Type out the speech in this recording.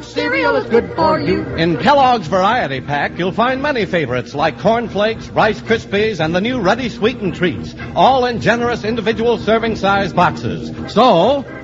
cereal is good for you. In Kellogg's Variety Pack, you'll find many favorites like Corn Flakes, Rice Krispies, and the new Ready Sweetened Treats, all in generous individual serving size boxes. So,